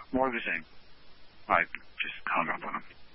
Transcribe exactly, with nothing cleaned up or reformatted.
more of the same. I just hung up on him.